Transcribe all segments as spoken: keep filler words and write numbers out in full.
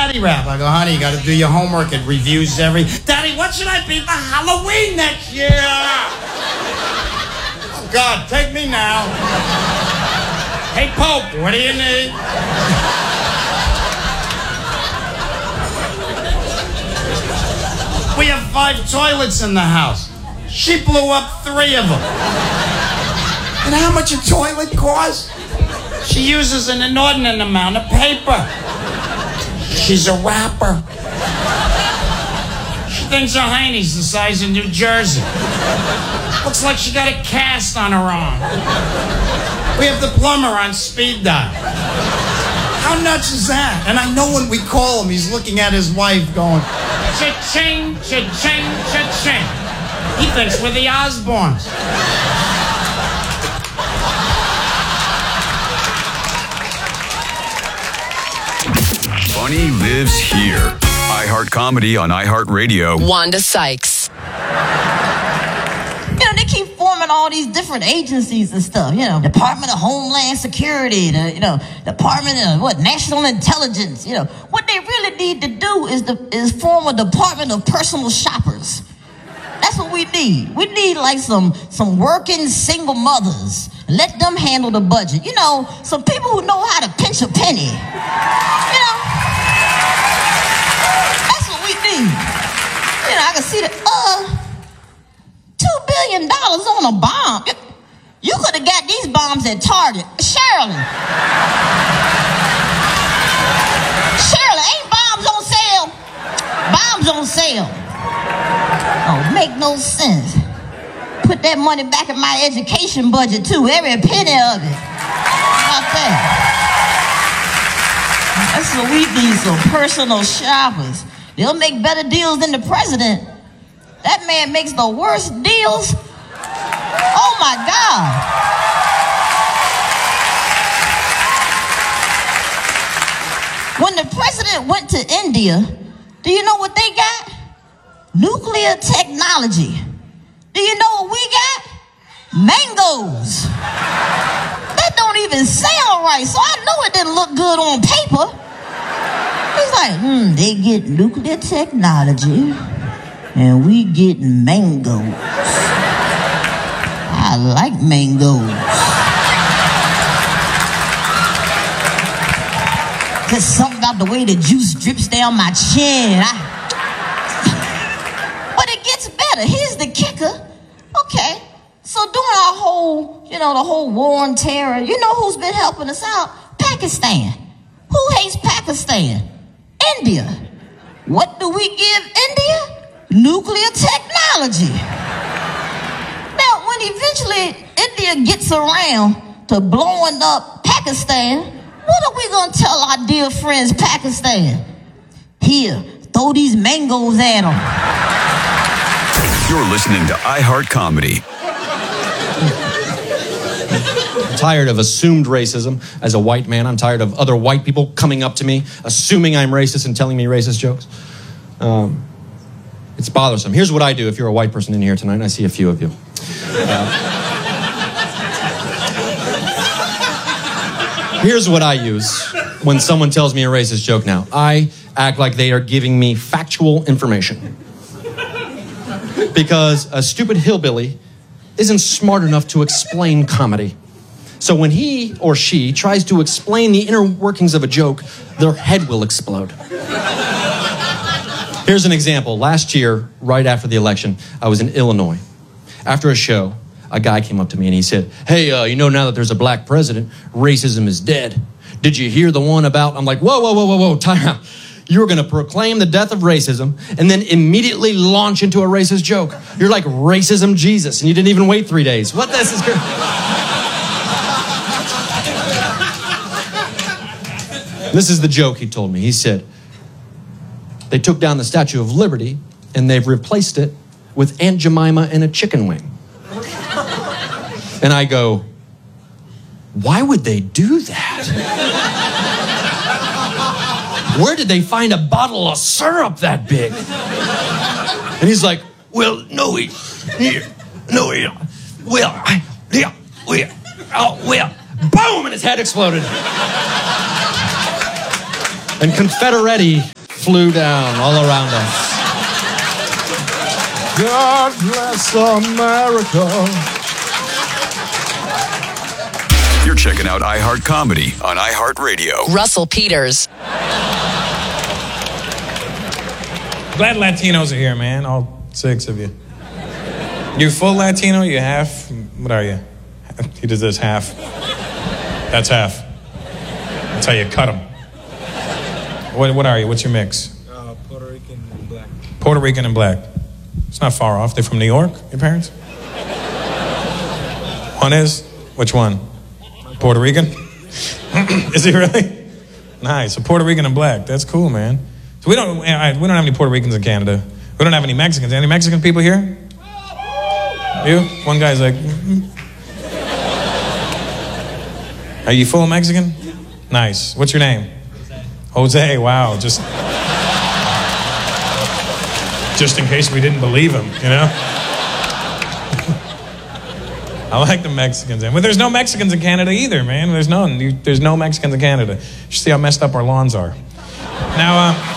Daddy rap. I go, honey, you got to do your homework. It reviews every... Daddy, what should I be for Halloween next year? Oh, God, take me now. Hey, Pope, what do you need? We have five toilets in the house. She blew up three of them. And how much a toilet costs? She uses an inordinate amount of paper. She's a rapper. She thinks her hiney's the size of New Jersey. Looks like she got a cast on her arm. We have the plumber on speed dial. How nuts is that? And I know when we call him, he's looking at his wife going, cha-ching, cha-ching, cha-ching. He thinks we're the Osbournes. Funny lives here. iHeart Comedy on iHeartRadio. Wanda Sykes. You know, they keep forming all these different agencies and stuff. You know, Department of Homeland Security, the, you know, Department of what, National Intelligence. You know, what they really need to do is the, is form a Department of Personal Shoppers. That's what we need. We need like some some working single mothers. Let them handle the budget. You know, some people who know how to pinch a penny. You know, that's what we need. You know, I can see that. Uh. Two billion dollars on a bomb. You could have got these bombs at Target. Shirley. Shirley, ain't bombs on sale? Bombs on sale. Oh, make no sense. Put that money back in my education budget too. Every penny of it. How about that? That's what we need, some personal shoppers. They'll make better deals than the president. That man makes the worst deals. Oh, my God. When the president went to India, do you know what they got? Nuclear technology. Do you know what we got? Mangoes. That don't even sound right, so I know it didn't look good on paper. He's like, hmm, they get nuclear technology. And we get mangoes. I like mangoes. Just something about the way the juice drips down my chin. I... But it gets better. Here's the kicker. Okay, so during our whole, you know, the whole war on terror, you know who's been helping us out? Pakistan. Who hates Pakistan? India. What do we give India? Nuclear technology. Now, when eventually India gets around to blowing up Pakistan, what are we going to tell our dear friends Pakistan? Here, throw these mangoes at them. You're listening to iHeart Comedy. I'm tired of assumed racism as a white man. I'm tired of other white people coming up to me, assuming I'm racist and telling me racist jokes. Um... It's bothersome. Here's what I do if you're a white person in here tonight, and I see a few of you. Uh, here's what I use when someone tells me a racist joke now. I act like they are giving me factual information. Because a stupid hillbilly isn't smart enough to explain comedy. So when he or she tries to explain the inner workings of a joke, their head will explode. Here's an example. Last year, right after the election, I was in Illinois. After a show, a guy came up to me and he said, hey, uh, you know, now that there's a black president, racism is dead. Did you hear the one about... I'm like, whoa, whoa, whoa, whoa, whoa, time out. You were going to proclaim the death of racism and then immediately launch into a racist joke. You're like racism Jesus, and you didn't even wait three days. What this is good? This is the joke he told me. He said, they took down the Statue of Liberty and they've replaced it with Aunt Jemima and a chicken wing. And I go, why would they do that? Where did they find a bottle of syrup that big? And he's like, well, no, we, no, we, well, I, yeah, we, oh, well, boom, and his head exploded. And Confederati flew down all around us. God bless America. You're checking out iHeart Comedy on iHeartRadio. Russell Peters. Glad Latinos are here, man. All six of you. You full Latino? You half? What are you? He does this half. That's half. That's how you cut them. What, what are you? What's your mix? Uh, Puerto Rican and black. Puerto Rican and black. It's not far off. They're from New York, your parents? One is? Which one? Puerto Rican? Is he really? Nice. So Puerto Rican and black. That's cool, man. So we don't, we don't have any Puerto Ricans in Canada. We don't have any Mexicans. Any Mexican people here? You? One guy's like, mm-hmm. Are you full Mexican? Nice. What's your name? Jose. Jose, wow. Just, just in case we didn't believe him, you know? I like the Mexicans. But there's no Mexicans in Canada either, man. There's none. You, there's no Mexicans in Canada. You should see how messed up our lawns are. Now, um...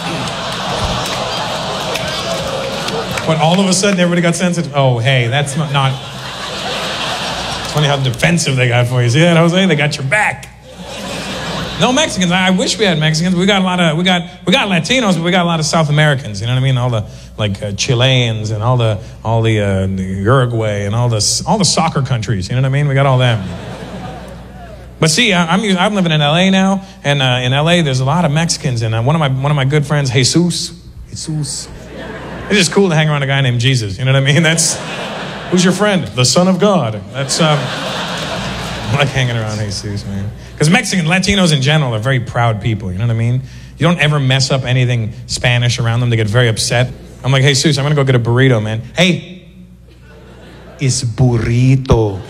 But all of a sudden, everybody got sensitive. Oh, hey, that's not, not... It's funny how defensive they got for you. See that, Jose? They got your back. No Mexicans. I, I wish we had Mexicans. We got a lot of... We got we got Latinos, but we got a lot of South Americans. You know what I mean? All the, like, uh, Chileans and all the all the, uh, the Uruguay and all the, all the soccer countries. You know what I mean? We got all them. But see, I, I'm I'm living in L A now, and uh, in L A, there's a lot of Mexicans. And uh, one of my one of my good friends, Jesus. Jesus. It's just cool to hang around a guy named Jesus. You know what I mean? That's, who's your friend? The Son of God. That's, um, I like hanging around Jesus, man. Because Mexican, Latinos in general are very proud people. You know what I mean? You don't ever mess up anything Spanish around them. They get very upset. I'm like, hey, Jesus, I'm going to go get a burrito, man. Hey, it's burrito.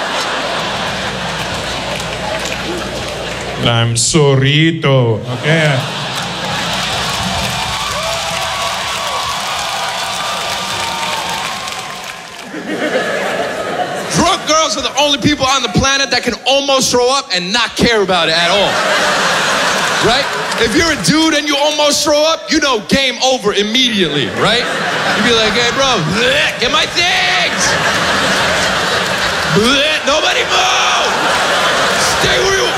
I'm sorrito. Okay. Girls are the only people on the planet that can almost throw up and not care about it at all. Right? If you're a dude and you almost throw up, you know game over immediately, right? You'd be like, hey, bro, bleh, get my things. Bleh, nobody move. Stay where you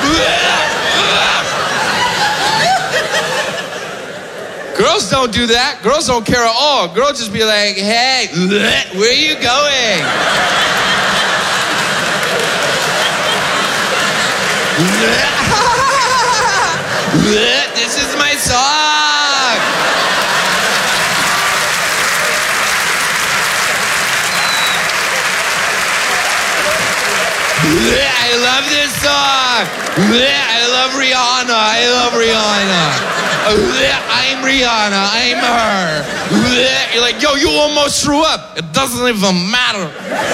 bleh. Girls don't do that. Girls don't care at all. Girls just be like, hey, bleh, where are you going? This is my song. I love this song. I love Rihanna. I love Rihanna. I'm Rihanna. I'm her. You're like, yo, you almost threw up. It doesn't even matter.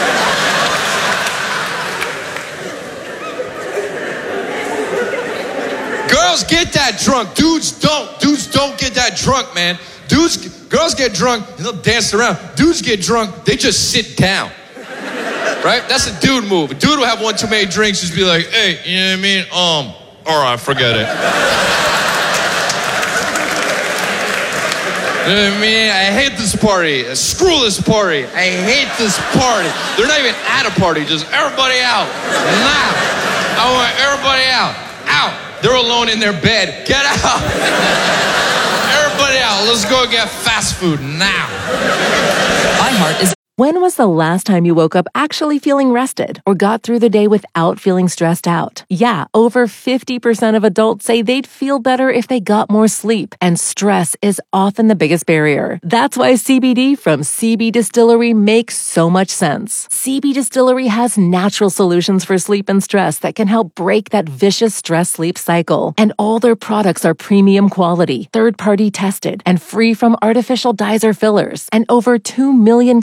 Girls get that drunk. Dudes don't. Dudes don't get that drunk, man. Dudes, girls get drunk, and they'll dance around. Dudes get drunk, they just sit down. Right? That's a dude move. A dude will have one too many drinks, just be like, hey, you know what I mean? Um, all right, forget it. You know what I mean? I hate this party. Screw this party. I hate this party. They're not even at a party, just everybody out. Now. I want everybody out. Out. They're alone in their bed. Get out. Everybody out. Let's go get fast food now. iHeart is. When was the last time you woke up actually feeling rested or got through the day without feeling stressed out? Yeah, over fifty percent of adults say they'd feel better if they got more sleep, and stress is often the biggest barrier. That's why C B D from C B Distillery makes so much sense. C B Distillery has natural solutions for sleep and stress that can help break that vicious stress-sleep cycle. And all their products are premium quality, third-party tested, and free from artificial dyes or fillers. And over two million customers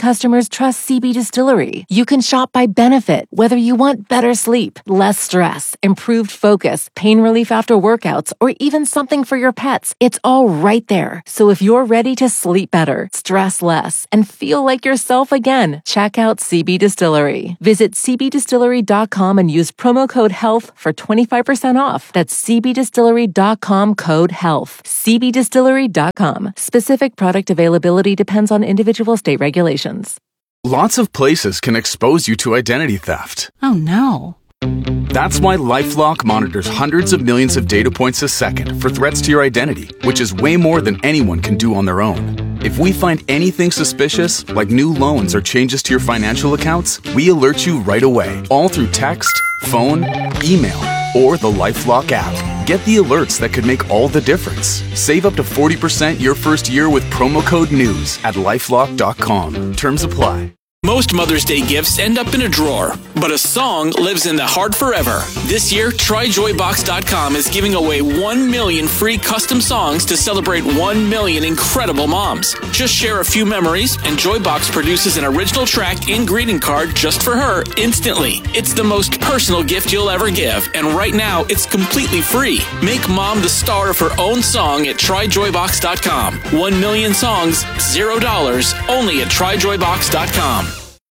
customers trust C B Distillery. You can shop by benefit, whether you want better sleep, less stress, improved focus, pain relief after workouts, or even something for your pets. It's all right there. So if you're ready to sleep better, stress less, and feel like yourself again, check out C B Distillery. Visit c b distillery dot com and use promo code HEALTH for twenty-five percent off. That's c b distillery dot com code HEALTH. c b distillery dot com. Specific product availability depends on individual state regulations. Lots of places can expose you to identity theft. Oh no. That's why LifeLock monitors hundreds of millions of data points a second for threats to your identity, which is way more than anyone can do on their own. If we find anything suspicious, like new loans or changes to your financial accounts, we alert you right away, all through text, phone, email, or the LifeLock app. Get the alerts that could make all the difference. Save up to forty percent your first year with promo code NEWS at lifelock dot com. Terms apply. Most Mother's Day gifts end up in a drawer, but a song lives in the heart forever. This year, try joy box dot com is giving away one million free custom songs to celebrate one million incredible moms. Just share a few memories, and Joybox produces an original track and greeting card just for her instantly. It's the most personal gift you'll ever give, and right now, it's completely free. Make mom the star of her own song at try joy box dot com. One million songs, zero dollars, only at try joy box dot com.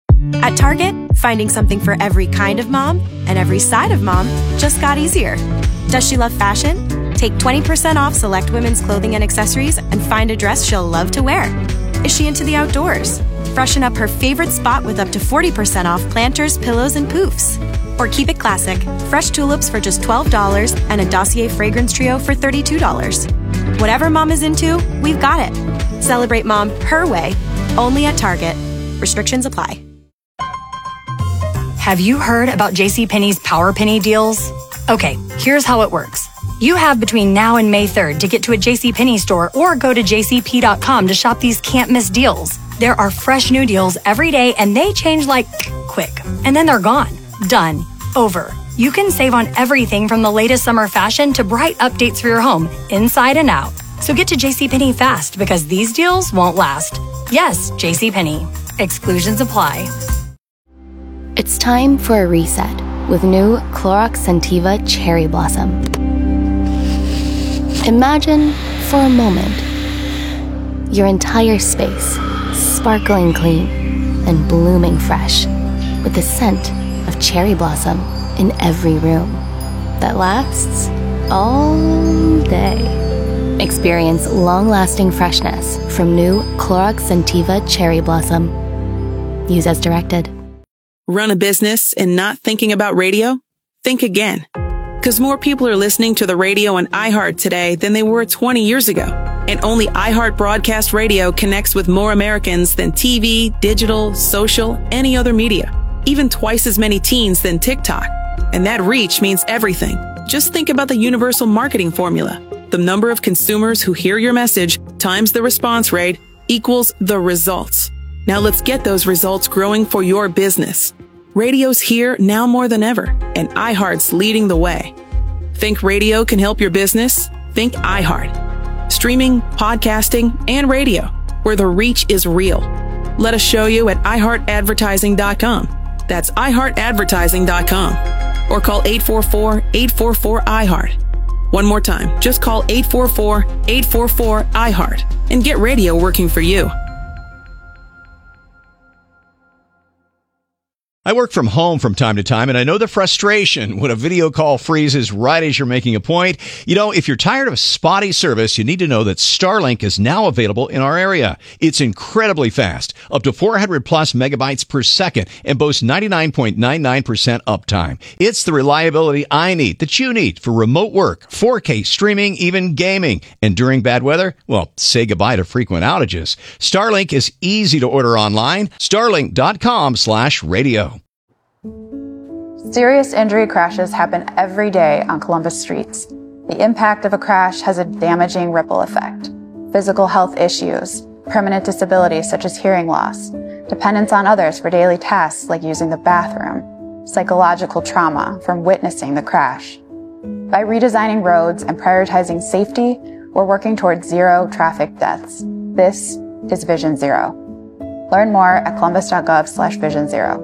At Target, finding something for every kind of mom and every side of mom just got easier. Does she love fashion? Take twenty percent off select women's clothing and accessories and find a dress she'll love to wear. Is she into the outdoors? Freshen up her favorite spot with up to forty percent off planters, pillows, and poofs. Or keep it classic, fresh tulips for just twelve dollars and a Dossier fragrance trio for thirty-two dollars. Whatever mom is into, we've got it. Celebrate mom her way, only at Target. Restrictions apply. Have you heard about JCPenney's Power Penny deals? Okay, here's how it works. You have between now and May third to get to a JCPenney store or go to j c p dot com to shop these can't-miss deals. There are fresh new deals every day and they change like quick. And then they're gone. Done. Over. You can save on everything from the latest summer fashion to bright updates for your home, inside and out. So get to JCPenney fast because these deals won't last. Yes, JCPenney. Exclusions apply. It's time for a reset with new Clorox Scentiva Cherry Blossom. Imagine, for a moment, your entire space sparkling clean and blooming fresh with the scent of cherry blossom in every room that lasts all day. Experience long-lasting freshness from new Clorox Scentiva Cherry Blossom. Use as directed. Run a business and not thinking about radio? Think again. Because more people are listening to the radio on iHeart today than they were twenty years ago. And only iHeart Broadcast Radio connects with more Americans than T V, digital, social, any other media. Even twice as many teens than TikTok. And that reach means everything. Just think about the universal marketing formula. The number of consumers who hear your message times the response rate equals the results. Now let's get those results growing for your business. Radio's here now more than ever, and iHeart's leading the way. Think radio can help your business? Think iHeart. Streaming, podcasting, and radio, where the reach is real. Let us show you at i heart advertising dot com. That's i heart advertising dot com. Or call eight four four, eight four four, I heart. One more time, just call eight four four, eight four four, I heart and get radio working for you. I work from home from time to time, and I know the frustration when a video call freezes right as you're making a point. You know, if you're tired of spotty service, you need to know that Starlink is now available in our area. It's incredibly fast, up to four hundred plus megabytes per second, and boasts ninety-nine point nine nine percent uptime. It's the reliability I need, that you need, for remote work, four K streaming, even gaming. And during bad weather, well, say goodbye to frequent outages. Starlink is easy to order online. starlink dot com slash radio. Serious injury crashes happen every day on Columbus streets. The impact of a crash has a damaging ripple effect. Physical health issues, permanent disabilities such as hearing loss, dependence on others for daily tasks like using the bathroom, psychological trauma from witnessing the crash. By redesigning roads and prioritizing safety, we're working towards zero traffic deaths. This is Vision Zero. Learn more at columbus.gov slash vision zero.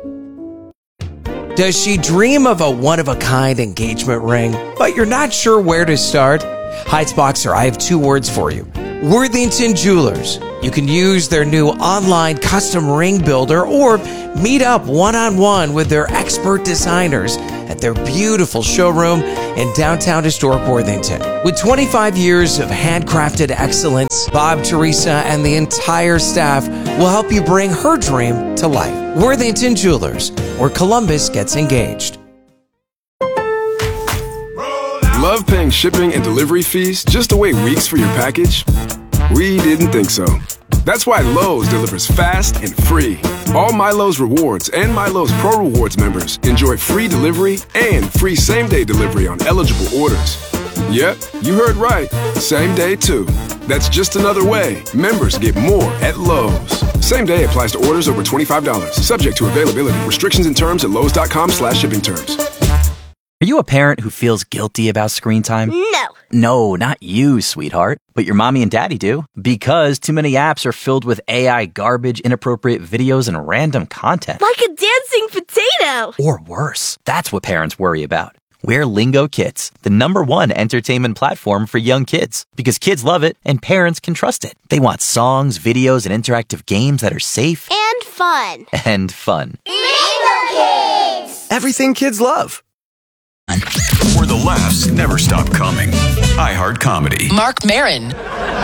Does she dream of a one-of-a-kind engagement ring, but you're not sure where to start? Heights Boxer, I have two words for you. Worthington Jewelers. You can use their new online custom ring builder or meet up one-on-one with their expert designers at their beautiful showroom in downtown historic Worthington. With twenty-five years of handcrafted excellence, Bob, Teresa, and the entire staff will help you bring her dream to life. Worthington Jewelers, where Columbus gets engaged. Love paying shipping and delivery fees just to wait weeks for your package? We didn't think so. That's why Lowe's delivers fast and free. All MyLowe's Rewards and MyLowe's Pro Rewards members enjoy free delivery and free same-day delivery on eligible orders. Yep, you heard right. Same day, too. That's just another way members get more at Lowe's. Same day applies to orders over twenty-five dollars. Subject to availability. Restrictions and terms at lowes.com slash shipping terms. Are you a parent who feels guilty about screen time? No. No, not you, sweetheart. But your mommy and daddy do. Because too many apps are filled with A I garbage, inappropriate videos, and random content. Like a dancing potato. Or worse. That's what parents worry about. We're Lingo Kids, the number one entertainment platform for young kids. Because kids love it and parents can trust it. They want songs, videos, and interactive games that are safe. And fun. And fun. Lingo Kids! Everything kids love. Where the laughs never stop coming. iHeart Comedy. Mark Maron.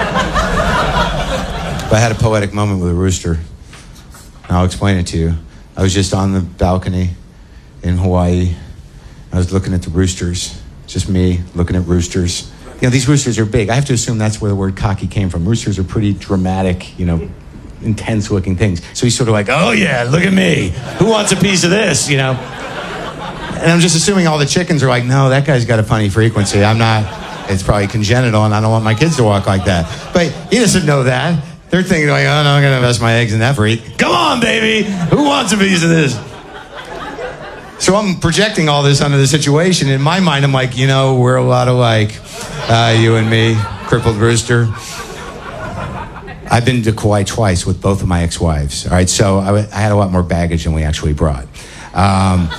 I had a poetic moment with a rooster. I'll explain it to you. I was just on the balcony in Hawaii. I was looking at the roosters. Just me looking at roosters. You know, these roosters are big. I have to assume that's where the word cocky came from. Roosters are pretty dramatic, you know, intense looking things. So he's sort of like, oh yeah, look at me. Who wants a piece of this, you know? And I'm just assuming all the chickens are like, no, that guy's got a funny frequency. I'm not, it's probably congenital and I don't want my kids to walk like that. But he doesn't know that. They're thinking like, oh no, I'm going to invest my eggs in that freak. Come on, baby. Who wants a piece of this? So I'm projecting all this onto the situation. In my mind, I'm like, you know, we're a lot alike. Uh, you and me, crippled rooster. I've been to Kauai twice with both of my ex-wives. All right, so I, I had a lot more baggage than we actually brought. Um,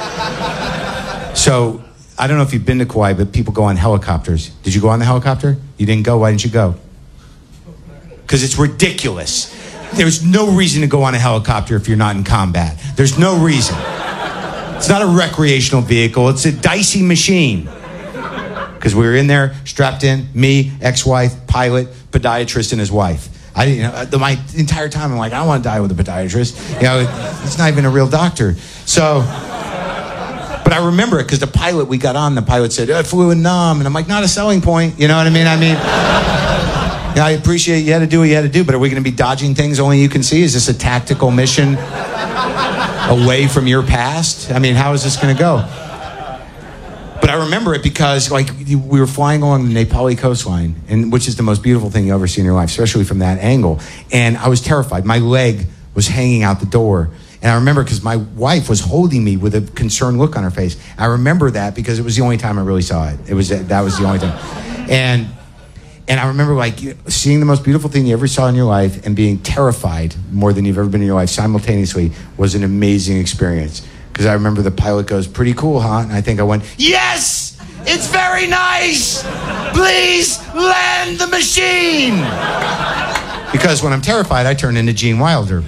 so I don't know if you've been to Kauai, but people go on helicopters. Did you go on the helicopter? You didn't go? Why didn't you go? Because it's ridiculous. There's no reason to go on a helicopter if you're not in combat. There's no reason. It's not a recreational vehicle. It's a dicey machine. Because we were in there, strapped in, me, ex-wife, pilot, podiatrist, and his wife. I, you know, the, my entire time, I'm like, I don't want to die with a podiatrist. You know, it's not even a real doctor. So, but I remember it because the pilot we got on, the pilot said, I flew in Nam. And I'm like, not a selling point. You know what I mean? I mean, yeah, I appreciate you had to do what you had to do, but are we going to be dodging things only you can see? Is this a tactical mission away from your past? I mean, how is this going to go? But I remember it because, like, we were flying along the Nepali coastline, and which is the most beautiful thing you ever see in your life, especially from that angle. And I was terrified. My leg was hanging out the door. And I remember because my wife was holding me with a concerned look on her face. I remember that because it was the only time I really saw it. It was that was the only time. And and I remember, like, seeing the most beautiful thing you ever saw in your life and being terrified more than you've ever been in your life simultaneously was an amazing experience. Because I remember the pilot goes, pretty cool, huh? And I think I went, yes! It's very nice! Please land the machine! Because when I'm terrified, I turn into Gene Wilder.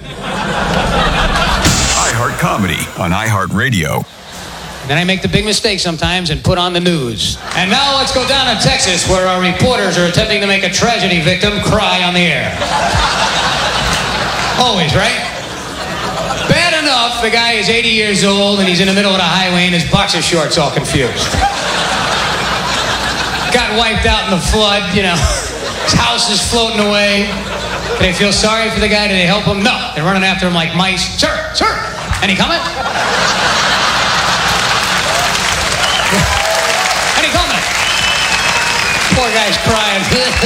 iHeart Comedy on iHeartRadio. Then I make the big mistake sometimes and put on the news. And now let's go down to Texas, where our reporters are attempting to make a tragedy victim cry on the air. Always, right? Bad enough, the guy is eighty years old and he's in the middle of the highway and his boxer shorts all confused. Got wiped out in the flood, you know. His house is floating away. Do they feel sorry for the guy? Do they help him? No. They're running after him like mice. Sir, sir, any comment? Any comment? Poor guy's crying.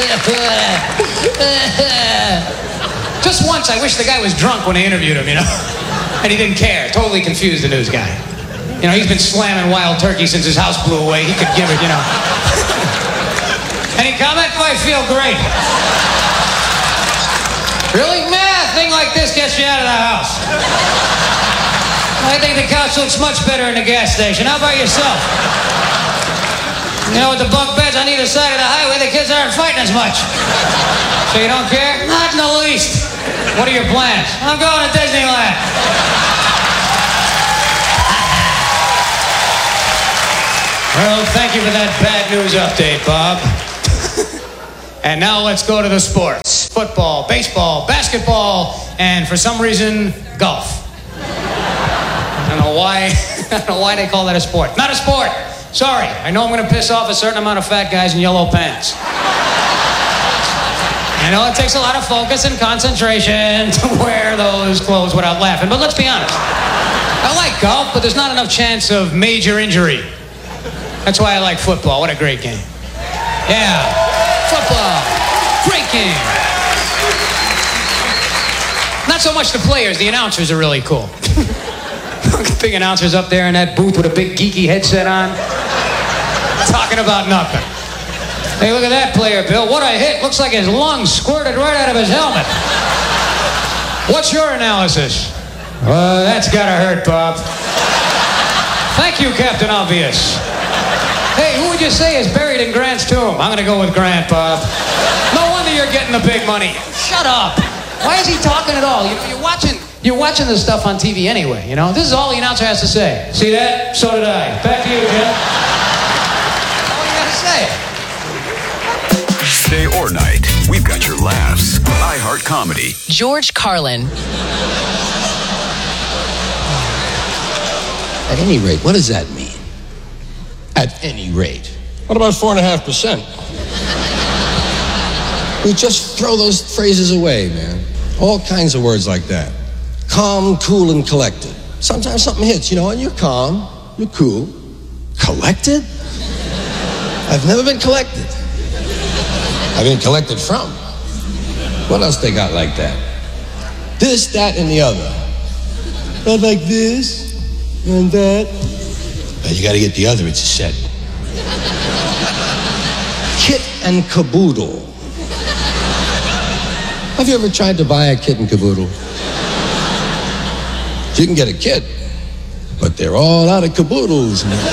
Just once, I wish the guy was drunk when they interviewed him, you know? And he didn't care. Totally confused the news guy. You know, he's been slamming Wild Turkey since his house blew away. He could give it, you know. Any comment? Oh, I feel great. Really? Nah, thing like like this gets you out of the house. I think the couch looks much better in the gas station. How about yourself? You know, with the bunk beds on either side of the highway, the kids aren't fighting as much. So you don't care? Not in the least. What are your plans? I'm going to Disneyland. Well, thank you for that bad news update, Bob. And now let's go to the sports. Football, baseball, basketball, and for some reason, golf. I don't know why, I don't know why they call that a sport. Not a sport. Sorry, I know I'm going to piss off a certain amount of fat guys in yellow pants. I know it takes a lot of focus and concentration to wear those clothes without laughing, but let's be honest. I like golf, but there's not enough chance of major injury. That's why I like football. What a great game. Yeah, football. Great game. Not so much the players, the announcers are really cool. Big announcers up there in that booth with a big geeky headset on, talking about nothing. Hey, look at that player, Bill. What a hit. Looks like his lungs squirted right out of his helmet. What's your analysis? Uh, that's gotta hurt, Bob. Thank you, Captain Obvious. Hey, who would you say is buried in Grant's tomb? I'm gonna go with Grant, Bob. No wonder you're getting the big money. Shut up. Why is he talking at all? You know, you're watching, you're watching this stuff on T V anyway, you know? This is all the announcer has to say. See that? So did I. Back to you, Jim. What do you gotta say? Day or night, we've got your laughs. iHeart Comedy. George Carlin. At any rate, what does that mean? At any rate. What about four and a half percent? We just throw those phrases away, man. All kinds of words like that. Calm, cool, and collected. Sometimes something hits, you know, and you're calm, you're cool. Collected? I've never been collected. I've been collected from. What else they got like that? This, that, and the other. Not like this and that. But you gotta get the other, it's a set. Kit and caboodle. Have you ever tried to buy a kit and caboodle? You can get a kit, but they're all out of caboodles, man.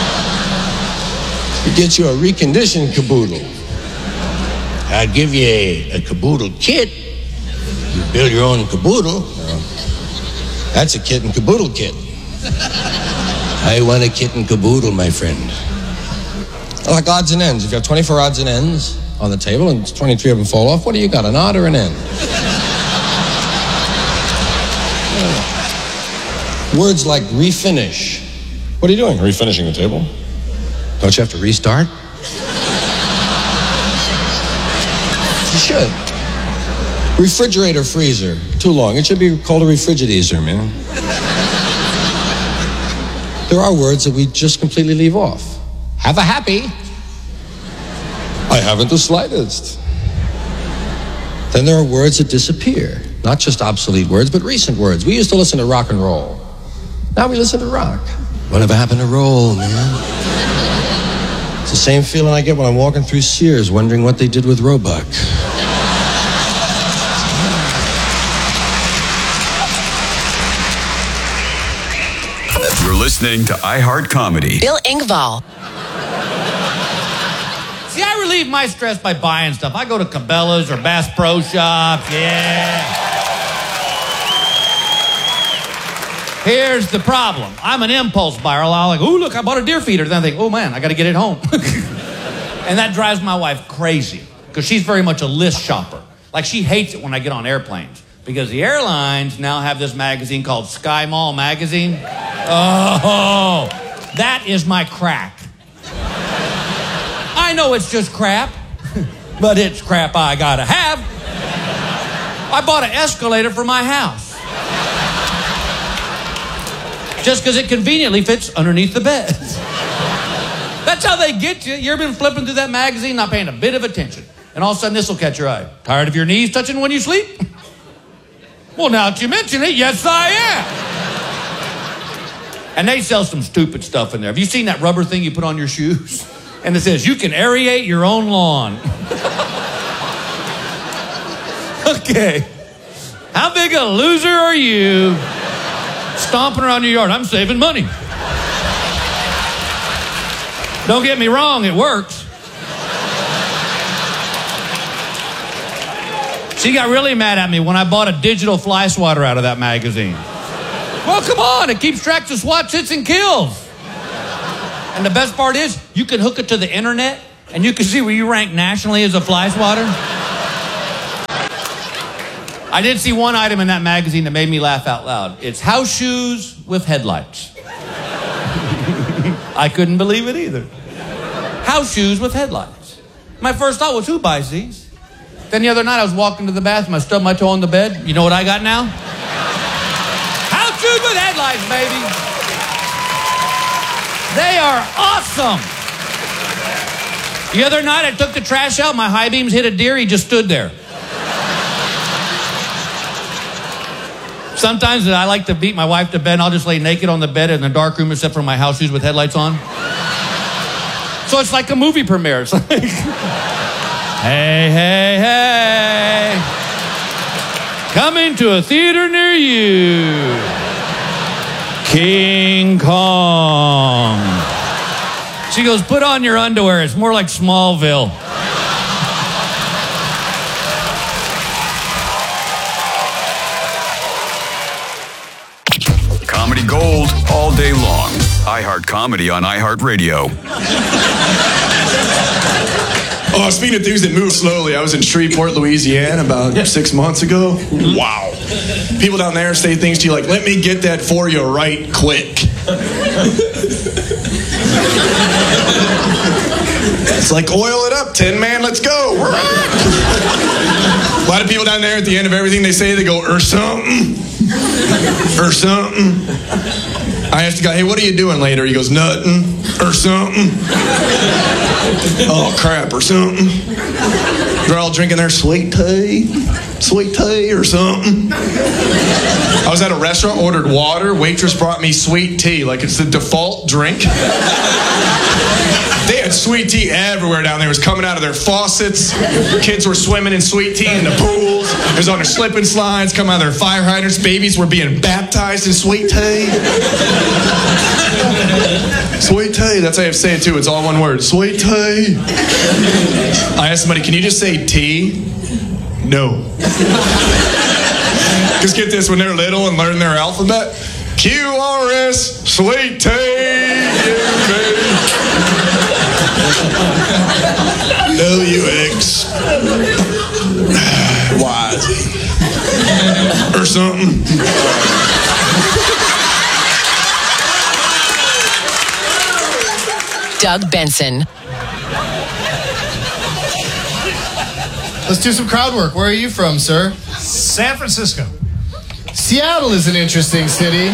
You get you a reconditioned caboodle. I'll give you a, a caboodle kit. You build your own caboodle. Well, that's a kit and caboodle kit. I want a kit and caboodle, my friend. Like odds and ends. If you have twenty-four odds and ends on the table and twenty-three of them fall off, what do you got, an odd or an end? Words like refinish. What are you doing? Refinishing the table? Don't you have to restart? You should. Refrigerator, freezer. Too long. It should be called a refrigerator, man. There are words that we just completely leave off. Have a happy. I haven't the slightest. Then there are words that disappear. Not just obsolete words, but recent words. We used to listen to rock and roll. Now we listen to rock. Whatever happened to roll, man? It's the same feeling I get when I'm walking through Sears wondering what they did with Roebuck. You're listening to iHeart Comedy. Bill Engvall. See, I relieve my stress by buying stuff. I go to Cabela's or Bass Pro Shops. Yeah. Here's the problem. I'm an impulse buyer. I'll like, oh, look, I bought a deer feeder. Then I think, oh, man, I got to get it home. And that drives my wife crazy because she's very much a list shopper. Like, she hates it when I get on airplanes because the airlines now have this magazine called Sky Mall Magazine. Oh, that is my crack. I know it's just crap, but it's crap I gotta have. I bought an escalator for my house. Just because it conveniently fits underneath the bed. That's how they get you. You ever been flipping through that magazine, not paying a bit of attention, and all of a sudden this will catch your eye. Tired of your knees touching when you sleep? Well, now that you mention it, yes I am. And they sell some stupid stuff in there. Have you seen that rubber thing you put on your shoes? And it says, you can aerate your own lawn. Okay. How big a loser are you? Stomping around your yard. I'm saving money. Don't get me wrong, it works. She got really mad at me when I bought a digital fly swatter out of that magazine. Well, come on, it keeps track of swats, hits, and kills. And the best part is, you can hook it to the internet, and you can see where you rank nationally as a fly swatter. I did see one item in that magazine that made me laugh out loud. It's house shoes with headlights. I couldn't believe it either. House shoes with headlights. My first thought was, who buys these? Then the other night I was walking to the bathroom, I stubbed my toe on the bed. You know what I got now? House shoes with headlights, baby. They are awesome. The other night I took the trash out, my high beams hit a deer, he just stood there. Sometimes I like to beat my wife to bed and I'll just lay naked on the bed in the dark room except for my house shoes with headlights on. So it's like a movie premiere. It's like, hey, hey, hey. Coming to a theater near you. King Kong. She goes, put on your underwear. It's more like Smallville. Comedy Gold all day long. iHeart Comedy on iHeartRadio. Oh, speaking of things that move slowly, I was in Shreveport, Louisiana about six months ago. Wow. People down there say things to you like, let me get that for you right quick. It's like, oil it up, Tin Man, let's go. A lot of people down there at the end of everything they say, they go, or something. Or something. I asked the guy, hey, what are you doing later? He goes, nothing. Or something. Oh, crap, or something. They're all drinking their sweet tea. Sweet tea or something. I was at a restaurant, ordered water. Waitress brought me sweet tea, like it's the default drink. They had sweet tea everywhere down there. It was coming out of their faucets. Kids were swimming in sweet tea in the pools. It was on their slip and slides, coming out of their fire hydrants. Babies were being baptized in sweet tea. Sweet tea, that's how you have to say it too. It's all one word. Sweet tea. I asked somebody, can you just say tea? No. Just get this, when they're little and learn their alphabet, Q R S, sweet tea, W X, Y Z, or something. Doug Benson. Let's do some crowd work. Where are you from, sir? San Francisco. Seattle is an interesting city.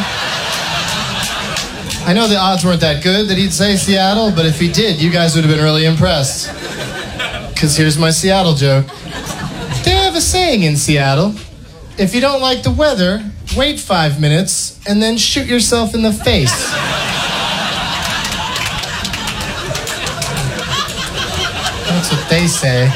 I know the odds weren't that good that he'd say Seattle, but if he did, you guys would have been really impressed. Because here's my Seattle joke. They have a saying in Seattle. If you don't like the weather, wait five minutes and then shoot yourself in the face. That's what they say.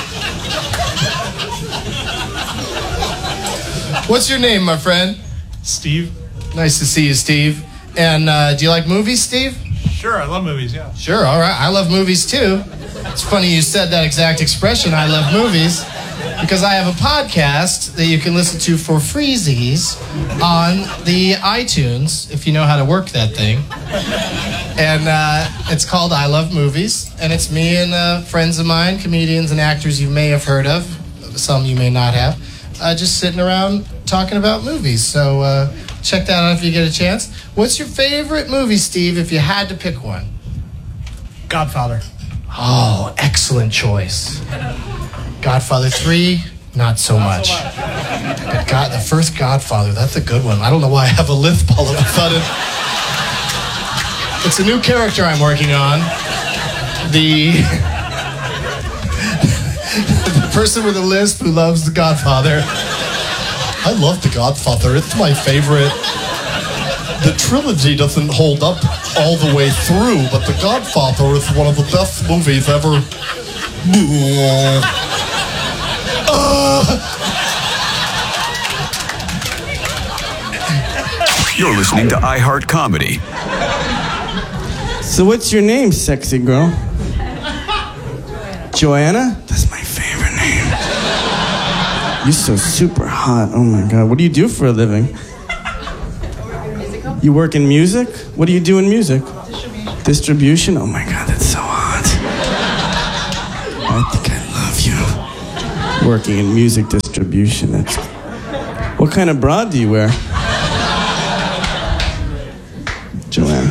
What's your name, my friend? Steve. Nice to see you, Steve. And uh, do you like movies, Steve? Sure, I love movies, yeah. Sure, all right. I love movies, too. It's funny you said that exact expression, I love movies, because I have a podcast that you can listen to for freezies on the iTunes, if you know how to work that thing. And uh, it's called I Love Movies, and it's me and uh, friends of mine, comedians and actors you may have heard of, some you may not have, uh, just sitting around talking about movies. So uh, check that out if you get a chance. What's your favorite movie, Steve, if you had to pick one? Godfather. Oh, excellent choice. Godfather three, not so much. But God, the first Godfather, that's a good one. I don't know why I have a lisp all of a sudden. It's a new character I'm working on. The, the person with a lisp who loves The Godfather. I love The Godfather. It's my favorite. The trilogy doesn't hold up all the way through, but The Godfather is one of the best movies ever. Uh, You're listening to iHeart Comedy. So what's your name, sexy girl? Joanna? That's my favorite name. You're so super hot. Oh my God. What do you do for a living? You work in music? What do you do in music? Distribution. Distribution? Oh my God, that's so hot. I think I love you. Working in music distribution. That's... What kind of bra do you wear? Joanna.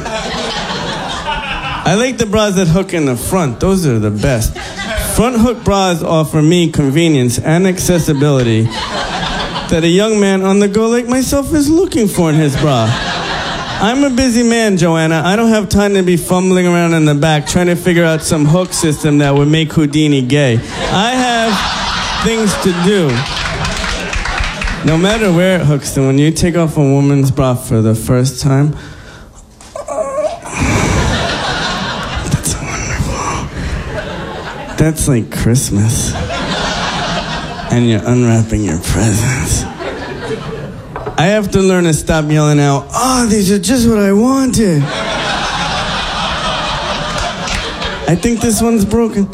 I like the bras that hook in the front. Those are the best. Front hook bras offer me convenience and accessibility that a young man on the go like myself is looking for in his bra. I'm a busy man, Joanna. I don't have time to be fumbling around in the back trying to figure out some hook system that would make Houdini gay. I have things to do. No matter where it hooks, and when you take off a woman's bra for the first time, that's like Christmas. And you're unwrapping your presents. I have to learn to stop yelling out, oh, these are just what I wanted. I think this one's broken.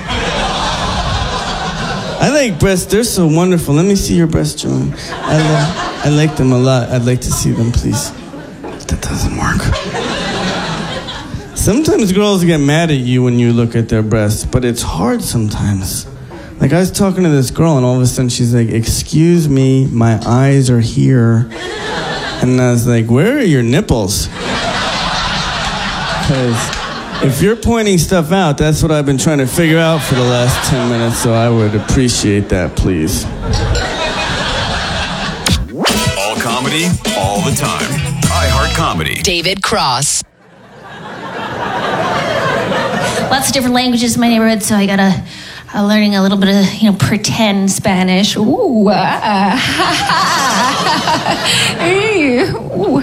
I like breasts. They're so wonderful. Let me see your breasts, Joan. I, lo- I like them a lot. I'd like to see them, please. That doesn't work. Sometimes girls get mad at you when you look at their breasts, but it's hard sometimes. Like, I was talking to this girl, and all of a sudden she's like, excuse me, my eyes are here. And I was like, where are your nipples? Because if you're pointing stuff out, that's what I've been trying to figure out for the last ten minutes, so I would appreciate that, please. All comedy, all the time. iHeart Comedy. David Cross. Lots of different languages in my neighborhood, so I gotta uh, learning a little bit of, you know, pretend Spanish. Ooh, ah, ha, ha. Ooh,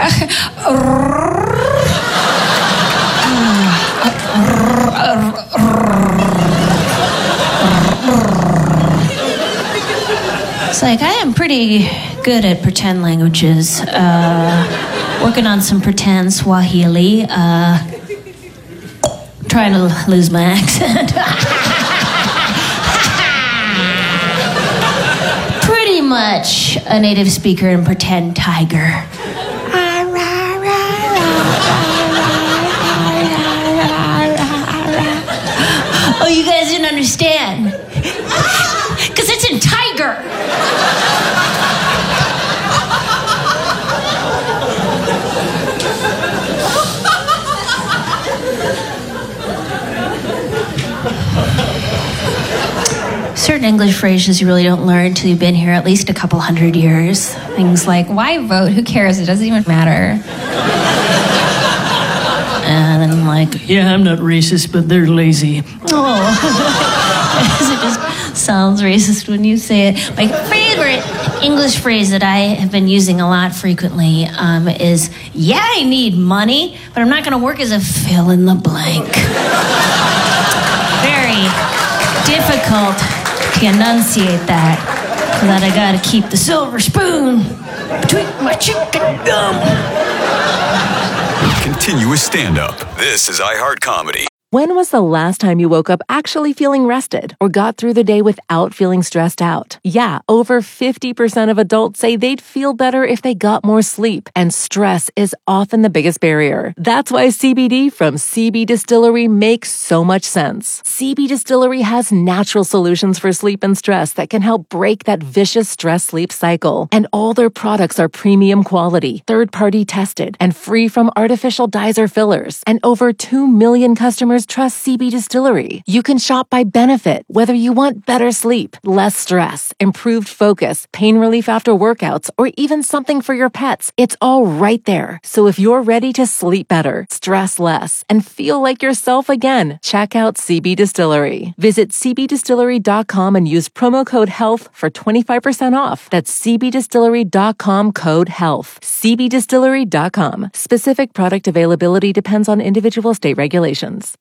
It's like I am pretty good at pretend languages. Uh, working on some pretend Swahili. Uh, trying to lose my accent. Pretty much a native speaker and pretend tiger. Oh, you guys didn't understand. Because it's in tiger. Certain English phrases you really don't learn until you've been here at least a couple hundred years. Things like, why vote? Who cares? It doesn't even matter. And then I'm like, yeah, I'm not racist, but they're lazy. Oh. It just sounds racist when you say it. My favorite English phrase that I have been using a lot frequently um, is, yeah, I need money, but I'm not going to work as a fill in the blank. Very difficult to enunciate that, so that I gotta keep the silver spoon between my chicken gum. Continuous stand-up. This is iHeart Comedy. When was the last time you woke up actually feeling rested or got through the day without feeling stressed out? Yeah, over fifty percent of adults say they'd feel better if they got more sleep, and stress is often the biggest barrier. That's why C B D from C B Distillery makes so much sense. C B Distillery has natural solutions for sleep and stress that can help break that vicious stress-sleep cycle. And all their products are premium quality, third-party tested, and free from artificial dyes or fillers. And over two million customers trust C B Distillery. You can shop by benefit, whether you want better sleep, less stress, improved focus, pain relief after workouts, or even something for your pets. It's all right there. So if you're ready to sleep better, stress less, and feel like yourself again, check out C B Distillery. Visit c b distillery dot com and use promo code HEALTH for twenty-five percent off. That's c b distillery dot com code HEALTH. c b distillery dot com. Specific product availability depends on individual state regulations.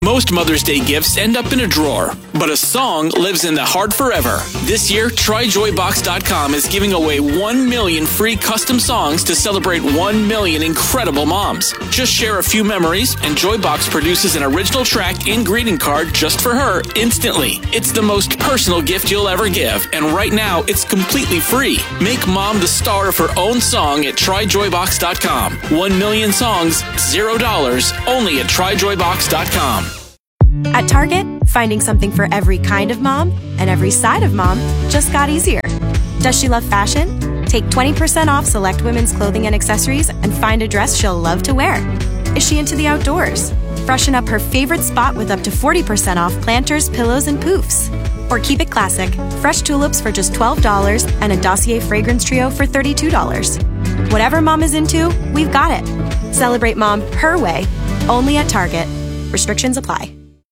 Most Mother's Day gifts end up in a drawer, but a song lives in the heart forever. This year, try joy box dot com is giving away one million free custom songs to celebrate one million incredible moms. Just share a few memories, and Joybox produces an original track and greeting card just for her instantly. It's the most personal gift you'll ever give, and right now, it's completely free. Make mom the star of her own song at try joy box dot com. One million songs, zero dollars, only at try joy box dot com. At Target, finding something for every kind of mom and every side of mom just got easier. Does she love fashion? Take twenty percent off select women's clothing and accessories and find a dress she'll love to wear. Is she into the outdoors? Freshen up her favorite spot with up to forty percent off planters, pillows, and poofs. Or keep it classic, fresh tulips for just twelve dollars and a Dossier fragrance trio for thirty-two dollars. Whatever mom is into, we've got it. Celebrate mom her way, only at Target. Restrictions apply.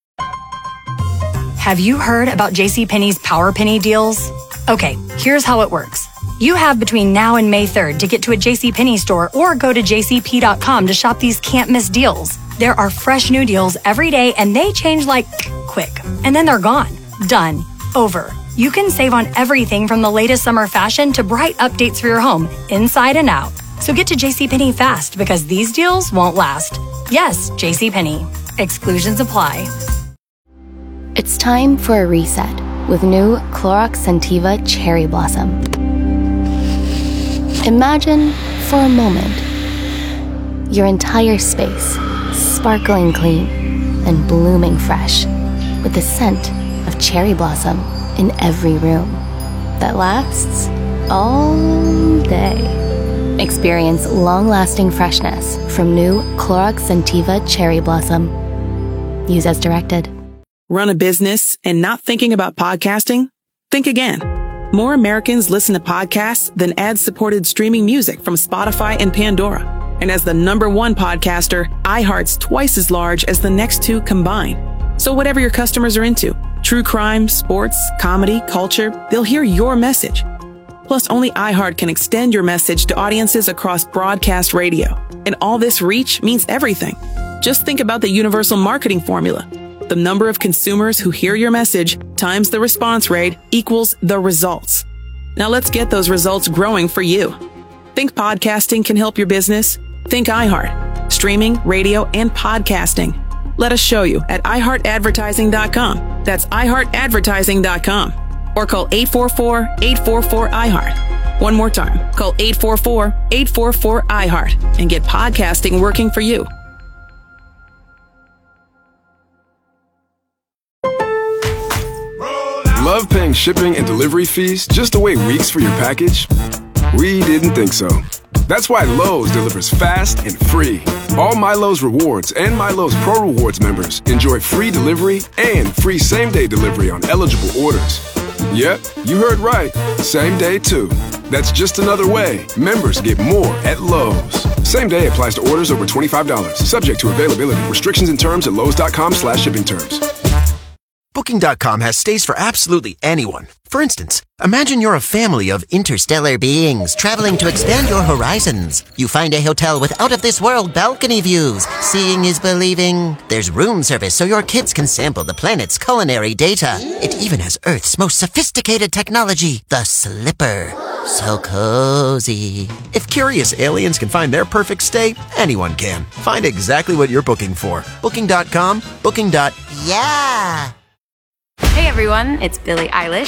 Have you heard about JCPenney's Power Penny deals? Okay, here's how it works. You have between now and May third to get to a JCPenney store or go to j c p dot com to shop these can't-miss deals. There are fresh new deals every day and they change like quick. And then they're gone. Done. Over. You can save on everything from the latest summer fashion to bright updates for your home, inside and out. So get to JCPenney fast because these deals won't last. Yes, JCPenney. Exclusions apply. It's time for a reset with new Clorox Scentiva Cherry Blossom. Imagine, for a moment, your entire space sparkling clean and blooming fresh with the scent of cherry blossom in every room that lasts all day. Experience long-lasting freshness from new Clorox Scentiva Cherry Blossom. Use as directed. Run a business and not thinking about podcasting? Think again. More Americans listen to podcasts than ad-supported streaming music from Spotify and Pandora. And as the number one podcaster, iHeart's twice as large as the next two combined. So whatever your customers are into, true crime, sports, comedy, culture, they'll hear your message. Plus, only iHeart can extend your message to audiences across broadcast radio. And all this reach means everything. Just think about the universal marketing formula. The number of consumers who hear your message times the response rate equals the results. Now let's get those results growing for you. Think podcasting can help your business? Think iHeart. Streaming, radio, and podcasting. Let us show you at i heart advertising dot com. That's i heart advertising dot com. Or call eight four four, eight four four, I heart. One more time. Call eight four four, eight four four, I heart and get podcasting working for you. Love paying shipping and delivery fees just to wait weeks for your package? We didn't think so. That's why Lowe's delivers fast and free. All MyLowe's Rewards and MyLowe's Pro Rewards members enjoy free delivery and free same-day delivery on eligible orders. Yep, you heard right. Same day, too. That's just another way members get more at Lowe's. Same day applies to orders over twenty-five dollars. Subject to availability. Restrictions and terms at lowes dot com slash shipping terms. Booking dot com has stays for absolutely anyone. For instance, imagine you're a family of interstellar beings traveling to expand your horizons. You find a hotel with out-of-this-world balcony views. Seeing is believing. There's room service so your kids can sample the planet's culinary data. It even has Earth's most sophisticated technology, the Slipper. So cozy. If curious aliens can find their perfect stay, anyone can. Find exactly what you're booking for. Booking dot com, booking. Yeah. Hey everyone, it's Billie Eilish.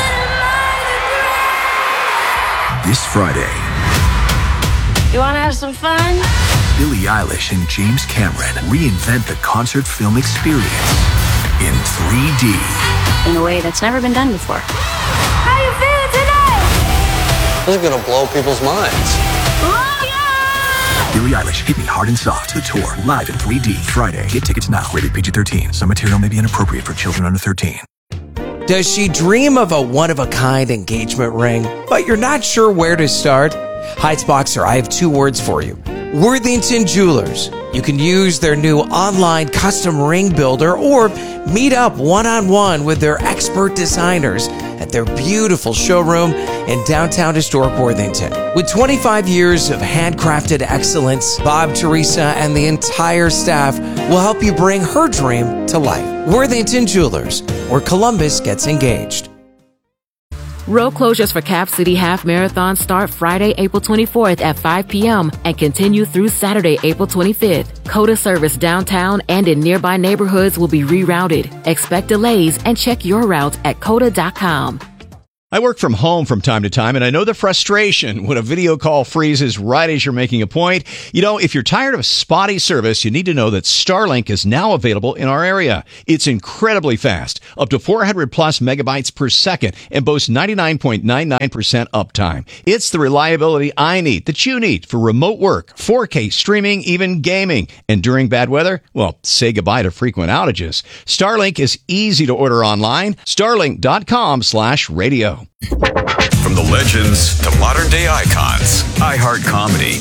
This Friday, You wanna have some fun? Billie Eilish and James Cameron reinvent the concert film experience in three D. In a way that's never been done before. How you feeling tonight? This is gonna blow people's minds. Billie Eilish, Hit Me Hard and Soft, the tour, live in three D, Friday. Get tickets now. Rated P G thirteen. Some material may be inappropriate for children under thirteen. Does she dream of a one-of-a-kind engagement ring, but you're not sure where to start? Heitzboxer, I have two words for you. Worthington Jewelers. You can use their new online custom ring builder or meet up one-on-one with their expert designers at their beautiful showroom in downtown historic Worthington. With twenty-five years of handcrafted excellence, Bob, Teresa, and the entire staff will help you bring her dream to life. Worthington Jewelers, where Columbus gets engaged. Road closures for Cap City Half Marathon start Friday, April twenty-fourth at five p.m. and continue through Saturday, April twenty-fifth. COTA service downtown and in nearby neighborhoods will be rerouted. Expect delays and check your route at cota dot com. I work from home from time to time, and I know the frustration when a video call freezes right as you're making a point. You know, if you're tired of spotty service, you need to know that Starlink is now available in our area. It's incredibly fast, up to four hundred plus megabytes per second, and boasts ninety-nine point nine nine percent uptime. It's the reliability I need, that you need, for remote work, four K streaming, even gaming. And during bad weather, well, say goodbye to frequent outages. Starlink is easy to order online. Starlink dot com slash radio. From the legends to modern day icons, iHeart Comedy.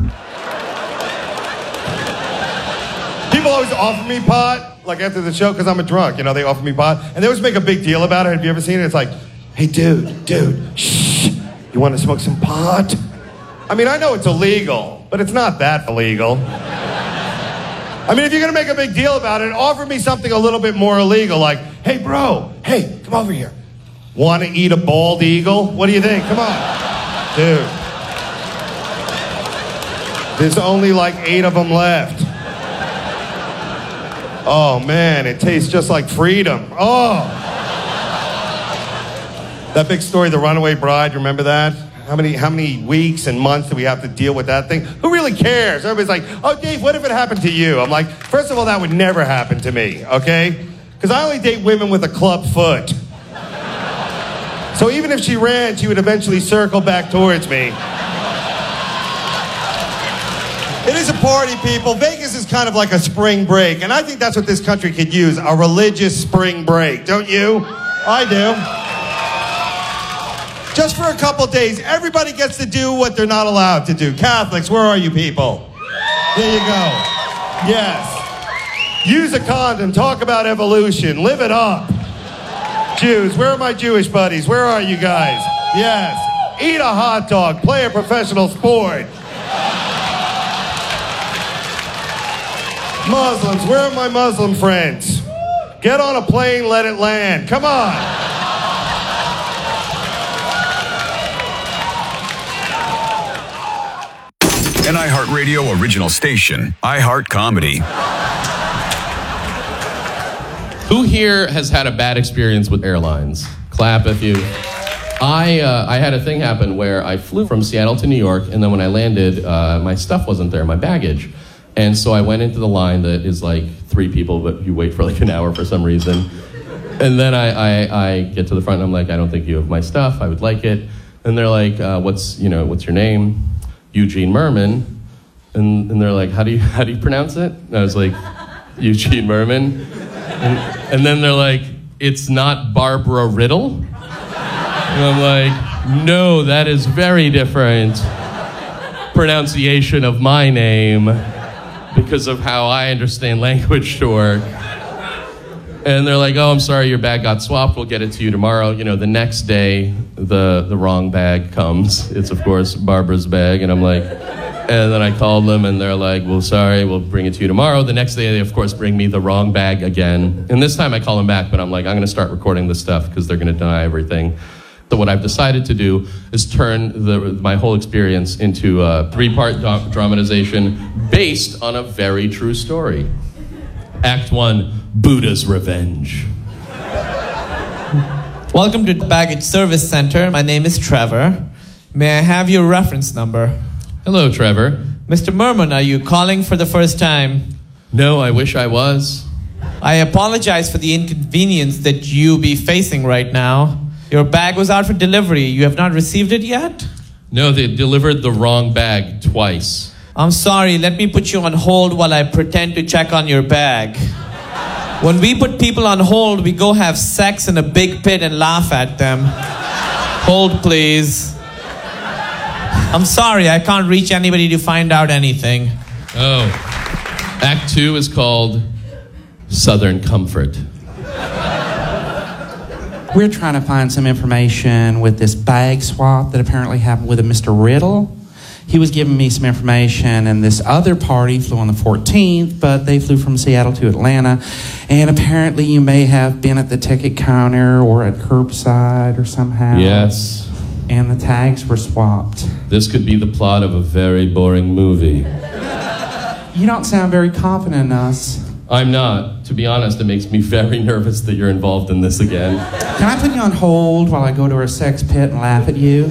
People always offer me pot, like after the show, because I'm a drunk. You know, they offer me pot, and they always make a big deal about it. Have you ever seen it? It's like, hey, dude, dude, shh, you want to smoke some pot? I mean, I know it's illegal, but it's not that illegal. I mean, if you're going to make a big deal about it, offer me something a little bit more illegal, like, hey, bro, hey, come over here. Want to eat a bald eagle? What do you think? Come on. Dude. There's only like eight of them left. Oh, man, it tastes just like freedom. Oh. That big story, The Runaway Bride, remember that? How many, how many weeks and months do we have to deal with that thing? Who really cares? Everybody's like, oh, Dave, what if it happened to you? I'm like, first of all, that would never happen to me, okay? Because I only date women with a club foot. So even if she ran, she would eventually circle back towards me. It is a party, people. Vegas is kind of like a spring break, and I think that's what this country could use, a religious spring break, don't you? I do. Just for a couple days, everybody gets to do what they're not allowed to do. Catholics, where are you people? There you go. Yes. Use a condom, talk about evolution, live it up. Jews, where are my Jewish buddies? Where are you guys? Yes. Eat a hot dog. Play a professional sport. Muslims, where are my Muslim friends? Get on a plane, let it land. Come on. An iHeartRadio original station, iHeart Comedy. Who here has had a bad experience with airlines? Clap if you... I uh, I had a thing happen where I flew from Seattle to New York, and then when I landed, uh, my stuff wasn't there, my baggage. And so I went into the line that is like three people, but you wait for like an hour for some reason. And then I, I, I get to the front, and I'm like, I don't think you have my stuff. I would like it. And they're like, uh, what's you know what's your name? Eugene Merman. And and they're like, how do you how do you pronounce it? And I was like, Eugene Merman. And, and then they're like, it's not Barbara Riddle? And I'm like, no, that is very different pronunciation of my name because of how I understand language to work. And they're like, oh, I'm sorry, your bag got swapped. We'll get it to you tomorrow. You know, the next day, the, the wrong bag comes. It's, of course, Barbara's bag. And I'm like... And then I called them, and they're like, well, sorry, we'll bring it to you tomorrow. The next day, they, of course, bring me the wrong bag again. And this time I call them back, but I'm like, I'm going to start recording this stuff because they're going to deny everything. So what I've decided to do is turn the, my whole experience into a three-part do- dramatization based on a very true story. Act one, Buddha's Revenge. Welcome to the Baggage Service Center. My name is Trevor. May I have your reference number? Hello, Trevor. Mister Merman, are you calling for the first time? No, I wish I was. I apologize for the inconvenience that you be facing right now. Your bag was out for delivery. You have not received it yet? No, they delivered the wrong bag twice. I'm sorry. Let me put you on hold while I pretend to check on your bag. When we put people on hold, we go have sex in a big pit and laugh at them. Hold, please. I'm sorry, I can't reach anybody to find out anything. Oh. Act two is called Southern Comfort. We're trying to find some information with this bag swap that apparently happened with a Mister Riddle. He was giving me some information, and this other party flew on the fourteenth, but they flew from Seattle to Atlanta. And apparently you may have been at the ticket counter or at curbside or somehow. Yes. And the tags were swapped. This could be the plot of a very boring movie. You don't sound very confident in us. I'm not. To be honest, it makes me very nervous that you're involved in this again. Can I put you on hold while I go to our sex pit and laugh at you?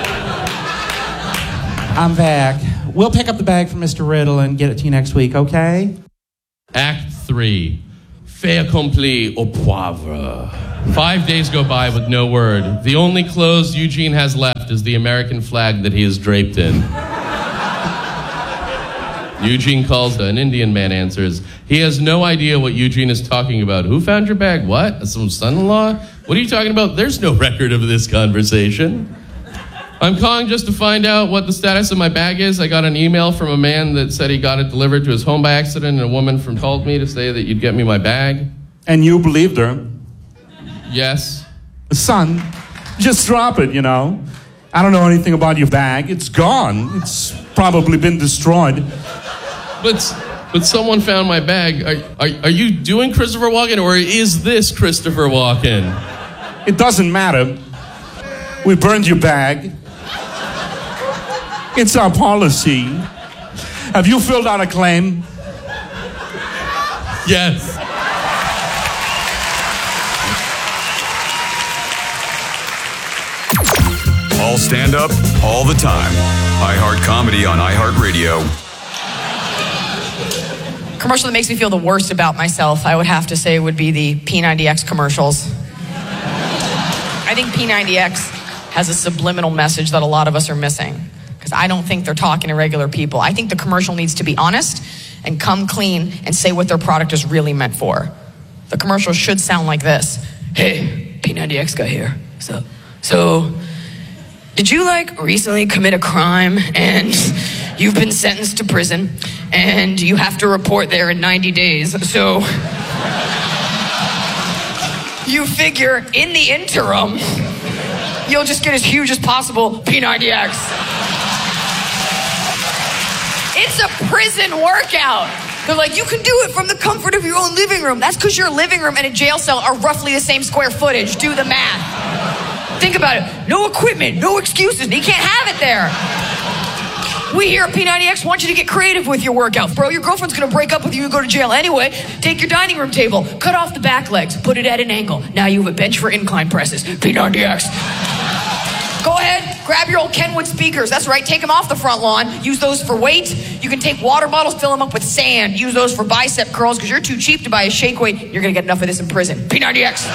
I'm back. We'll pick up the bag from Mister Riddle and get it to you next week, okay? Act three. Fait accompli au poivre. Five days go by with no word. The only clothes Eugene has left is the American flag that he is draped in. Eugene calls, an Indian man answers. He has no idea what Eugene is talking about. Who found your bag? What? Some son-in-law? What are you talking about? There's no record of this conversation. I'm calling just to find out what the status of my bag is. I got an email from a man that said he got it delivered to his home by accident, and a woman from called me to say that you'd get me my bag. And you believed her? Yes. Son, just drop it, you know. I don't know anything about your bag. It's gone. It's probably been destroyed. But but someone found my bag. Are, are, are you doing Christopher Walken, or is this Christopher Walken? It doesn't matter. We burned your bag. It's our policy. Have you filled out a claim? Yes. All stand up, all the time. iHeart Comedy on iHeartRadio. Commercial that makes me feel the worst about myself, I would have to say, would be the P ninety X commercials. I think P ninety X has a subliminal message that a lot of us are missing, because I don't think they're talking to regular people. I think the commercial needs to be honest and come clean and say what their product is really meant for. The commercial should sound like this. Hey, P ninety X guy here. So, so, did you like recently commit a crime and you've been sentenced to prison and you have to report there in ninety days? So, you figure in the interim, you'll just get as huge as possible P ninety X. It's a prison workout. They're like, you can do it from the comfort of your own living room. That's because your living room and a jail cell are roughly the same square footage. Do the math. Think about it. No equipment, no excuses. You can't have it there. We here at P ninety X want you to get creative with your workout. Bro, your girlfriend's going to break up with you and go to jail anyway. Take your dining room table, cut off the back legs, put it at an angle. Now you have a bench for incline presses. P ninety X. Go ahead, grab your old Kenwood speakers. That's right, take them off the front lawn. Use those for weight. You can take water bottles, fill them up with sand. Use those for bicep curls because you're too cheap to buy a shake weight. You're going to get enough of this in prison. P ninety X.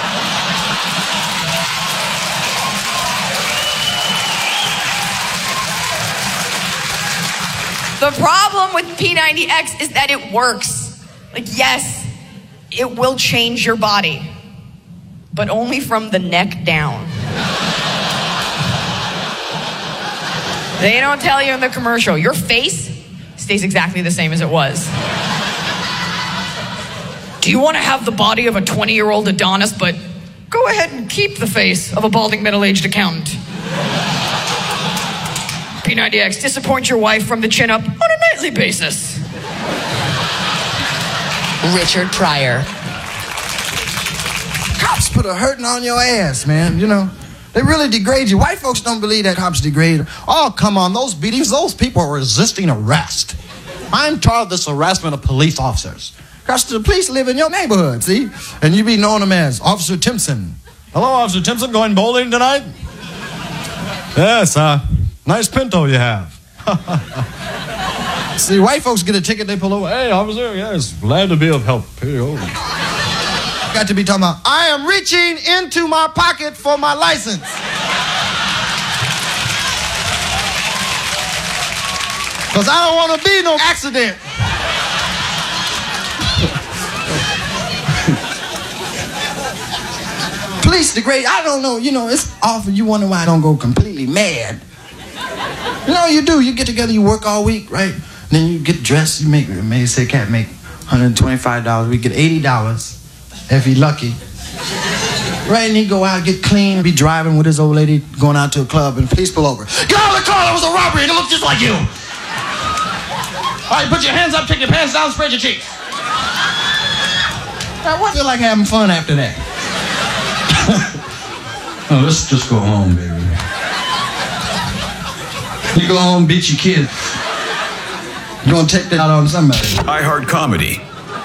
The problem with P ninety X is that it works. Like, yes, it will change your body, but only from the neck down. They don't tell you in the commercial. Your face stays exactly the same as it was. Do you want to have the body of a twenty-year-old Adonis, but go ahead and keep the face of a balding middle-aged accountant? P ninety X, disappoint your wife from the chin up on a nightly basis. Richard Pryor. Cops put a hurting on your ass, man, you know. They really degrade you. White folks don't believe that cops degrade. Oh, come on, those beatings, those people are resisting arrest. I'm tired of this harassment of police officers. Because the police live in your neighborhood, see? And you be knowing them as Officer Timpson. Hello, Officer Timpson, going bowling tonight? Yes, uh, nice Pinto you have. See, white folks get a ticket, they pull over. Hey, officer, yes, glad to be of help. Here you go. Got to be talking about, I am reaching into my pocket for my license. Because I don't want to be no accident. Police degrade, I don't know, you know, it's awful. You wonder why I don't go completely mad. You know, you do. You get together, you work all week, right? Then you get dressed, you make, may say can't make one hundred twenty-five dollars. We get eighty dollars if you're lucky. Right, and he'd go out, get clean, be driving with his old lady, going out to a club, and police pull over. Get out of the car, that was a robbery, and it looked just like you. All right, put your hands up, take your pants down, spread your cheeks. I wouldn't feel like having fun after that. Oh, let's just go home, baby. You go home, beat your kid. You're gonna take that out on somebody. iHeart Comedy.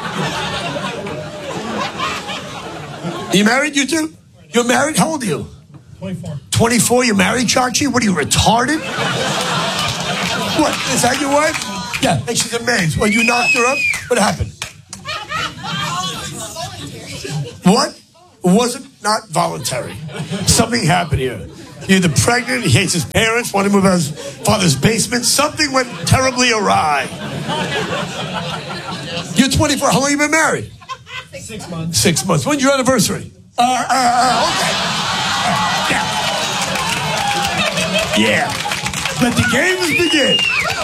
You married, you two? You're married? How old are you? twenty-four. twenty-four, you're married, Chachi? What are you, retarded? What, is that your wife? Yeah, and she's amazed. Well, you knocked her up? What happened? What? Was it not voluntary? Something happened here. You're either pregnant, he hates his parents, wanted to move out of his father's basement. Something went terribly awry. You're twenty-four. How long have you been married? Six months. Six months. When's your anniversary? Uh, uh, uh, okay. Uh, yeah. Yeah. Let the games begin.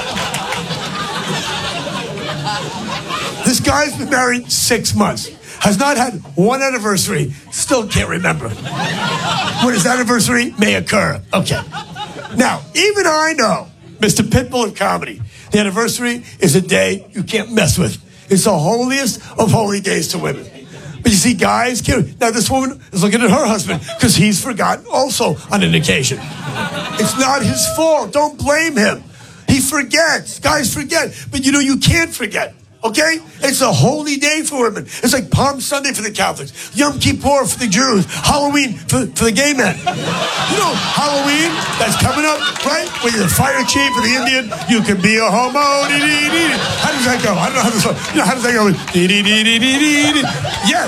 This guy's been married six months. Has not had one anniversary. Still can't remember. When his anniversary may occur. Okay. Now, even I know, Mister Pitbull of comedy, the anniversary is a day you can't mess with. It's the holiest of holy days to women. But you see, guys, can't. Now this woman is looking at her husband because he's forgotten also on an occasion. It's not his fault. Don't blame him. He forgets. Guys forget. But you know, you can't forget. Okay? It's a holy day for women. It's like Palm Sunday for the Catholics, Yom Kippur for the Jews, Halloween for, for the gay men. You know, Halloween, that's coming up, right? When you're the fire chief for the Indian, you can be a homo. Dee-dee-dee. How does that go? I don't know how this goes. You know, how does that go? Dee-dee-dee-dee-dee-dee. Yes.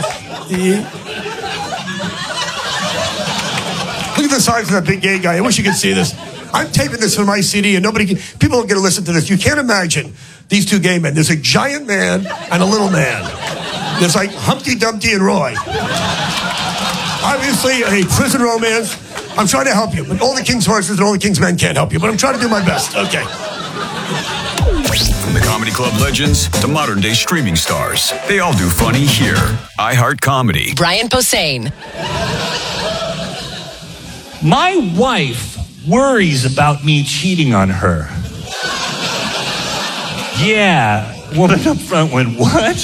Look at the size of that big gay guy. I wish you could see this. I'm taping this for my C D, and nobody can, people don't get to listen to this. You can't imagine these two gay men. There's a giant man and a little man. There's like Humpty Dumpty and Roy. Obviously, a prison romance. I'm trying to help you, but all the king's horses and all the king's men can't help you, but I'm trying to do my best. Okay. From the Comedy Club legends to modern day streaming stars, they all do funny here. iHeart Comedy. Brian Posehn. My wife worries about me cheating on her. Yeah, woman up front went, what?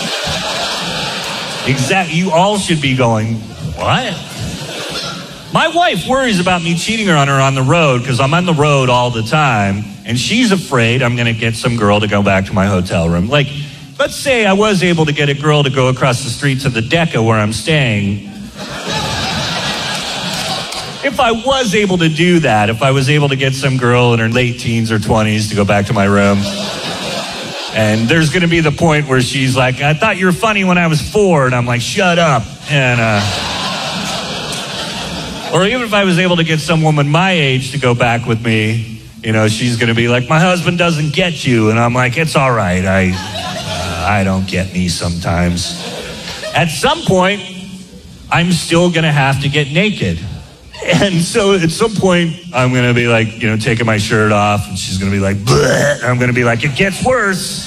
Exactly, you all should be going, what? My wife worries about me cheating on her on the road because I'm on the road all the time, and she's afraid I'm going to get some girl to go back to my hotel room. Like, let's say I was able to get a girl to go across the street to the Decca where I'm staying. If I was able to do that, if I was able to get some girl in her late teens or twenties to go back to my room, and there's going to be the point where she's like, I thought you were funny when I was four, and I'm like, shut up. And, uh, or even if I was able to get some woman my age to go back with me, you know, she's going to be like, my husband doesn't get you. And I'm like, it's all right. I, uh, I don't get me sometimes. At some point, I'm still going to have to get naked. And so at some point, I'm going to be like, you know, taking my shirt off, and she's going to be like, bleh. And I'm going to be like, it gets worse.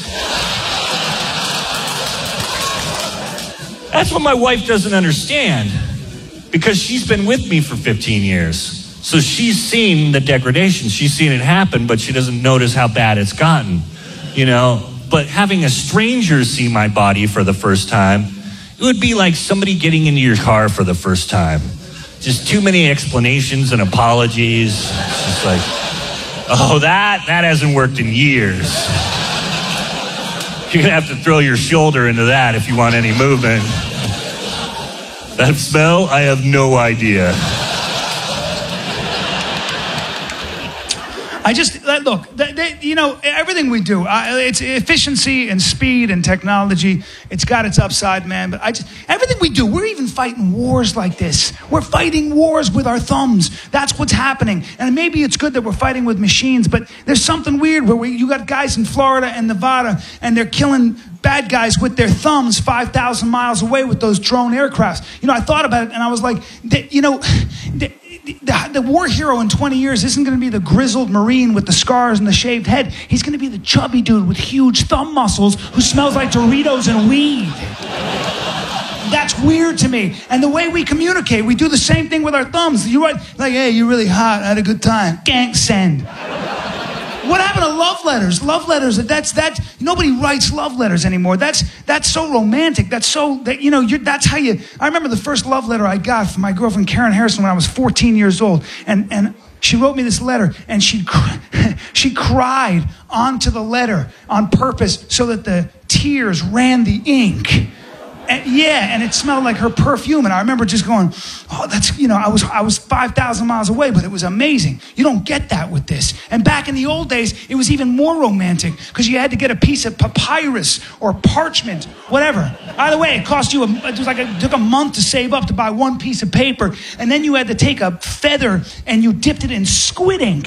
That's what my wife doesn't understand, because she's been with me for fifteen years. So she's seen the degradation. She's seen it happen, but she doesn't notice how bad it's gotten, you know. But having a stranger see my body for the first time, it would be like somebody getting into your car for the first time. Just too many explanations and apologies. It's just like, oh, that, that hasn't worked in years. You're gonna have to throw your shoulder into that if you want any movement. That smell, I have no idea. I just, look, they, they, you know, everything we do, uh, it's efficiency and speed and technology. It's got its upside, man. But I just, everything we do, we're even fighting wars like this. We're fighting wars with our thumbs. That's what's happening. And maybe it's good that we're fighting with machines, but there's something weird where we, you got guys in Florida and Nevada, and they're killing bad guys with their thumbs five thousand miles away with those drone aircrafts. You know, I thought about it, and I was like, they, you know, they, The, the war hero in twenty years isn't going to be the grizzled Marine with the scars and the shaved head. He's going to be the chubby dude with huge thumb muscles who smells like Doritos and weed. That's weird to me. And the way we communicate, we do the same thing with our thumbs. You write, like, hey, you're really hot, I had a good time. Gang, send. What happened to love letters? Love letters, that's, that, nobody writes love letters anymore. That's, that's so romantic. That's so, that, you know, you're, that's how you, I remember the first love letter I got from my girlfriend Karen Harrison when I was fourteen years old. And, and she wrote me this letter, and she, she cried onto the letter on purpose so that the tears ran the ink. And, yeah, and it smelled like her perfume. And I remember just going, oh, that's, you know, I was I was five thousand miles away, but it was amazing. You don't get that with this. And back in the old days, it was even more romantic because you had to get a piece of papyrus or parchment, whatever. Either way, it cost you, a, it was like a, it took a month to save up to buy one piece of paper. And then you had to take a feather and you dipped it in squid ink.